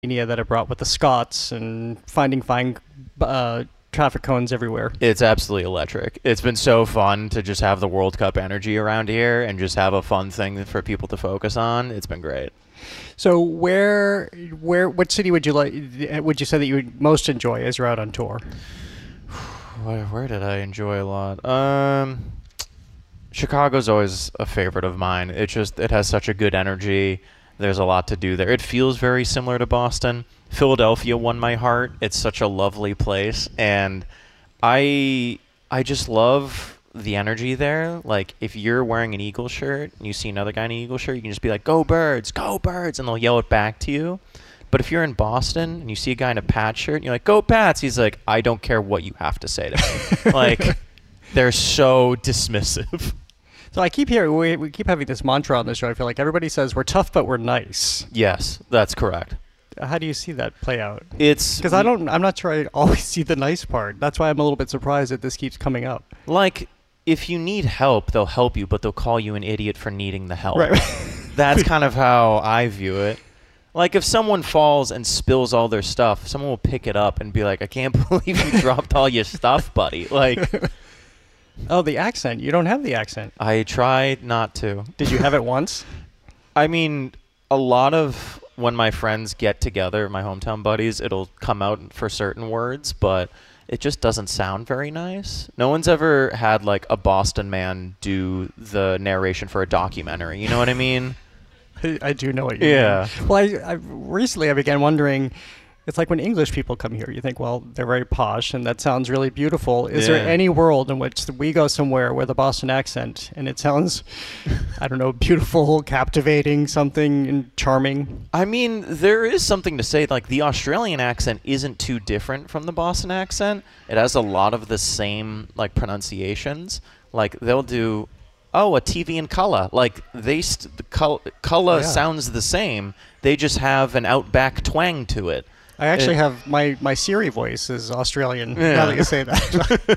that it brought with the Scots and finding fine traffic cones everywhere. It's absolutely electric. It's been so fun to just have the World Cup energy around here and just have a fun thing for people to focus on. It's been great. So what city would you say that you would most enjoy as you're out on tour? Where did I enjoy a lot? Chicago's always a favorite of mine. It has such a good energy. There's a lot to do there. It feels very similar to Boston. Philadelphia won my heart. It's such a lovely place, and I just love the energy there. Like, if you're wearing an Eagle shirt and you see another guy in an Eagle shirt, you can just be like, "Go Birds, go Birds," and they'll yell it back to you. But if you're in Boston and you see a guy in a Pats shirt and you're like, "Go Pats," he's like, "I don't care what you have to say to me." Like, they're so dismissive. So I keep hearing, we keep having this mantra on the show. I feel like everybody says we're tough, but we're nice. Yes, that's correct. How do you see that play out? It's because I'm not sure I always see the nice part. That's why I'm a little bit surprised that this keeps coming up. Like, if you need help, they'll help you, but they'll call you an idiot for needing the help. Right. That's kind of how I view it. Like, if someone falls and spills all their stuff, someone will pick it up and be like, "I can't believe you dropped all your stuff, buddy." Like, oh, the accent. You don't have the accent. I tried not to. Did you have it once? I mean, a lot of when my friends get together, my hometown buddies, it'll come out for certain words, but it just doesn't sound very nice. No one's ever had, like, a Boston man do the narration for a documentary. You know what I mean? I do know what you mean. Well, I recently I began wondering, it's like when English people come here, you think, well, they're very posh and that sounds really beautiful. Is there any world in which we go somewhere with a Boston accent and it sounds, I don't know, beautiful, captivating, something charming? I mean, there is something to say, like, the Australian accent isn't too different from the Boston accent. It has a lot of the same, like, pronunciations. Like, they'll do, "Oh, a TV in colour." Like, colour sounds the same. They just have an outback twang to it. I actually have my Siri voice is Australian. Now that you say that.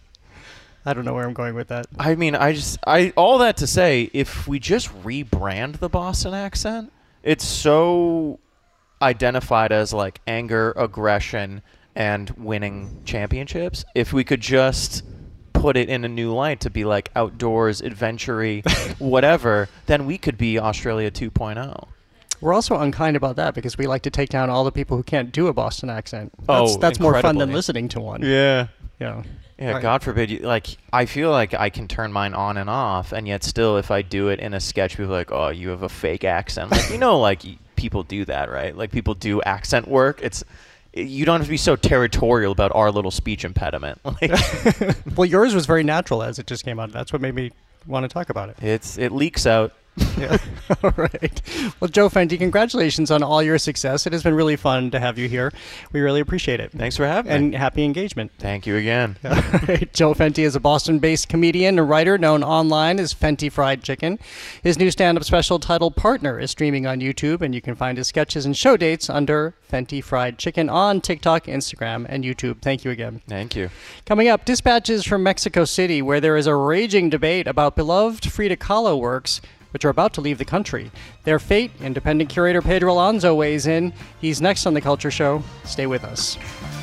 I don't know where I'm going with that. I mean, all that to say, if we just rebrand the Boston accent, it's so identified as, like, anger, aggression, and winning championships. If we could just put it in a new light to be like outdoors, adventure-y, whatever, then we could be Australia 2.0. We're also unkind about that because we like to take down all the people who can't do a Boston accent. That's more fun than listening to one. Yeah. Yeah. Yeah, Right. God forbid. I feel like I can turn mine on and off, and yet still, if I do it in a sketch, people are like, "Oh, you have a fake accent." Like, like, people do that, right? Like, people do accent work. You don't have to be so territorial about our little speech impediment. Like, well, yours was very natural as it just came out. That's what made me want to talk about it. it leaks out. Yeah. All right. Well, Joe Fenty, congratulations on all your success. It has been really fun to have you here. We really appreciate it. Thanks for having me. And happy engagement. Thank you again. All right. Joe Fenty is a Boston-based comedian and writer known online as Fenty Fried Chicken. His new stand-up special titled Partner is streaming on YouTube, and you can find his sketches and show dates under Fenty Fried Chicken on TikTok, Instagram, and YouTube. Thank you again. Thank you. Coming up, dispatches from Mexico City, where there is a raging debate about beloved Frida Kahlo works, which are about to leave the country. Their fate, independent curator Pedro Alonso weighs in. He's next on The Culture Show. Stay with us.